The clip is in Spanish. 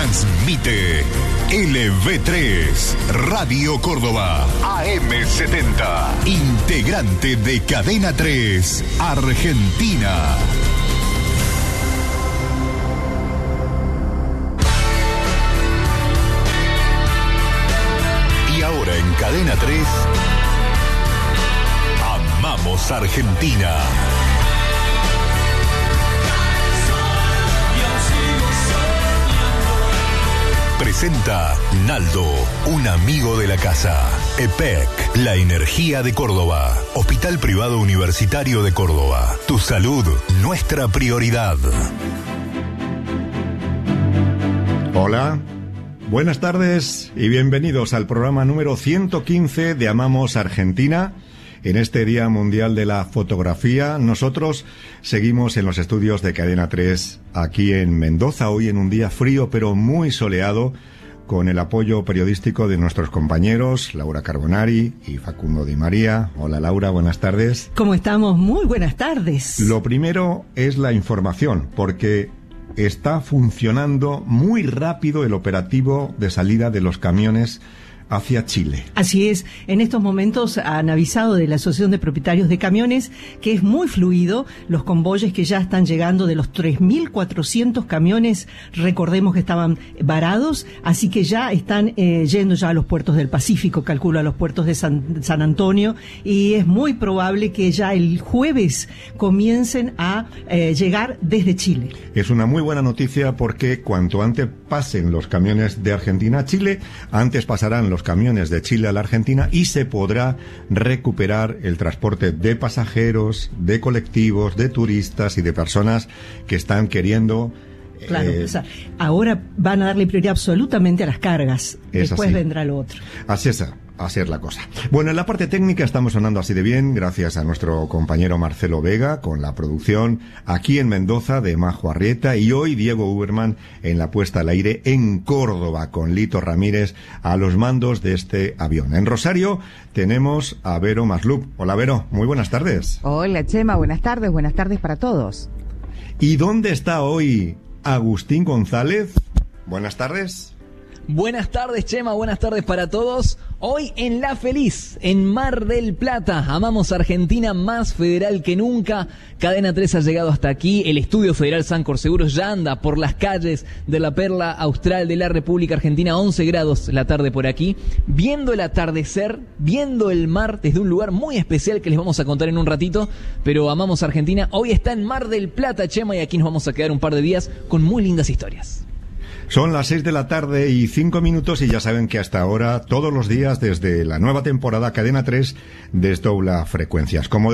Transmite LV3, Radio Córdoba, AM70, integrante de Cadena 3, Argentina. Y ahora en Cadena 3, Amamos Argentina. Presenta Naldo, un amigo de la casa. EPEC, la energía de Córdoba. Hospital Privado Universitario de Córdoba. Tu salud, nuestra prioridad. Hola, buenas tardes y bienvenidos al programa número 115 de Amamos Argentina. En este Día Mundial de la Fotografía, nosotros seguimos en los estudios de Cadena 3, aquí en Mendoza, hoy en un día frío pero muy soleado, con el apoyo periodístico de nuestros compañeros, Laura Carbonari y Facundo Di María. Hola Laura, buenas tardes. ¿Cómo estamos? Muy buenas tardes. Lo primero es la información, porque está funcionando muy rápido el operativo de salida de los camiones hacia Chile. Así es, en estos momentos han avisado de la Asociación de Propietarios de Camiones que es muy fluido, los convoyes que ya están llegando de los 3.400 camiones, recordemos que estaban varados, así que ya están yendo ya a los puertos del Pacífico, calculo a los puertos de San Antonio, y es muy probable que ya el jueves comiencen a llegar desde Chile. Es una muy buena noticia porque cuanto antes pasen los camiones de Argentina a Chile, antes pasarán los camiones de Chile a la Argentina y se podrá recuperar el transporte de pasajeros, de colectivos, de turistas y de personas que están queriendo... Claro, o sea, ahora van a darle prioridad absolutamente a las cargas, después vendrá lo otro. Así es la cosa. Bueno, en la parte técnica estamos sonando así de bien, gracias a nuestro compañero Marcelo Vega, con la producción aquí en Mendoza de Majo Arrieta, y hoy Diego Uberman en la puesta al aire en Córdoba, con Lito Ramírez a los mandos de este avión. En Rosario tenemos a Vero Maslup. Hola Vero, muy buenas tardes. Hola Chema, buenas tardes para todos. ¿Y dónde está hoy Agustín González? Buenas tardes. Buenas tardes, Chema, buenas tardes para todos. Hoy en La Feliz, en Mar del Plata, Amamos Argentina, más federal que nunca. Cadena 3 ha llegado hasta aquí. El Estudio Federal Sancor Seguros ya anda por las calles de la perla austral de la República Argentina, 11 grados la tarde por aquí, viendo el atardecer, viendo el mar desde un lugar muy especial que les vamos a contar en un ratito. Pero Amamos Argentina hoy está en Mar del Plata, Chema, y aquí nos vamos a quedar un par de días con muy lindas historias. Son las 6 de la tarde y 5 minutos y ya saben que hasta ahora, todos los días, desde la nueva temporada, Cadena 3 desdobla frecuencias. Como